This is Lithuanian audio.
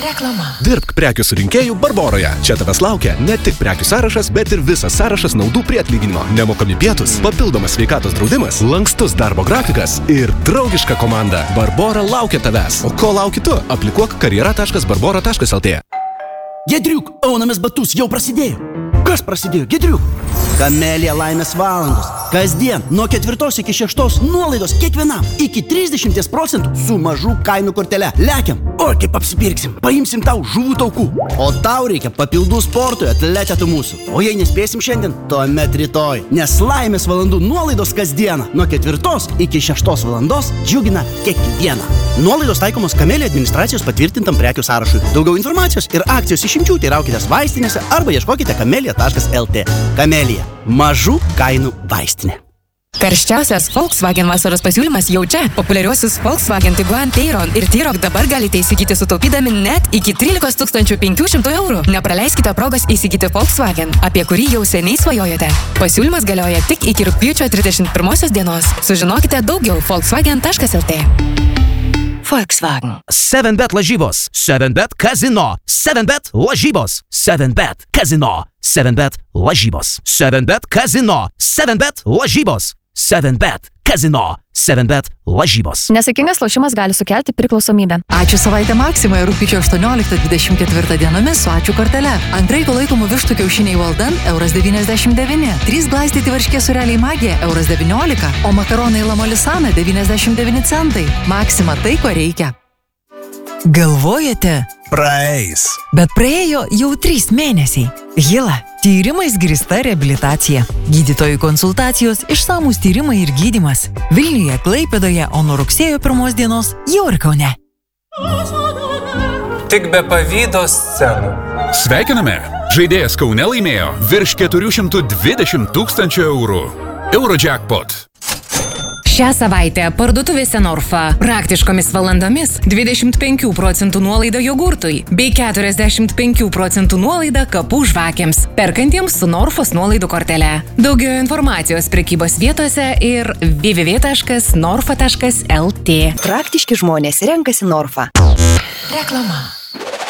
Reklama. Dirbk prekių surinkėjų Barboroje. Čia tavęs laukia ne tik prekių sąrašas, bet ir visas sąrašas naudų prie atlyginimo. Nemokami pietus, papildomas sveikatos draudimas, lankstus darbo grafikas ir draugiška komanda. Barbora laukia tavęs. O ko lauki tu? Aplikuok karjera.barbora.lt. Giedriuk, aunamės batus jau prasidėjo. Kas prasidėjo, Giedriuk? Kamelija laimės valandos. Kasdien nuo 4 iki 6 nuolaidos kiekvienam iki 30% su mažų kainų kortele. Lekiam, o kaip apsipirksim, paimsim tau žuvų taukų. O tau reikia papildų sportui, atletetų mūsų. O jei nespėsim šiandien, tuomet rytoj. Nes laimės valandų nuolaidos kasdieną nuo 4 iki 6 valandos džiugina kiekvieną. Nuolaidos taikomos Kamelija administracijos patvirtintam prekių sąrašui. Daugiau informacijos ir akcijos išimčių teiraukitės vaistinėse arba ieškokite kamelija.lt. Kamelija. Mažų kainų vaistinė. Karščiausias Volkswagen vasaros pasiūlymas jau čia. Populiariuosius Volkswagen Tiguan, Tayron ir T-Roc dabar galite įsigyti sutaupydami net iki 13 500 eurų. Nepraleiskite progos įsigyti Volkswagen, apie kurį jau seniai svajojote. Pasiūlymas galioja tik iki rugpjūčio 31 dienos. Sužinokite daugiau volkswagen.lt. Volkswagen. 7bet lažybos, 7bet kazino, 7bet lažybos, 7bet kazino, 7bet lažybos, 7bet kazino, 7bet lažybos, 7bet kazino, 7bet lažybos. Nesaikingas lošimas gali sukelti priklausomybę. Ačiū savaitę Maksimoje rugpjūčio 18-24 dienomis su ačiū kortele. Antraiko laikomų vištų kiaušiniai Walden €99, 3 glaistyti varškės sureliai Magija €19, o makaronai Lamolisana 99 centai. Maksima tai, ko reikia. Galvojate? Praeis. Bet praėjo jau 3 mėnesiai. Hila. Tyrimais grįsta reabilitacija. Gydytojų konsultacijos, išsamūs tyrimai ir gydymas. Vilniuje, Klaipėdoje, o nuo rugsėjo 1 dienos jau ir Kaune. Tik be pavydo scenų. Sveikiname! Žaidėjas Kaune laimėjo virš 420 000 eurų. Eurojackpot. Šią savaitę parduotuvėse Norfa praktiškomis valandomis 25% nuolaida jogurtui bei 45% nuolaida kapų žvakėms, perkantiems su Norfos nuolaidų kortele. Daugiau informacijos prekybos vietose ir www.norfa.lt. Praktiški žmonės renkasi Norfa. Reklama.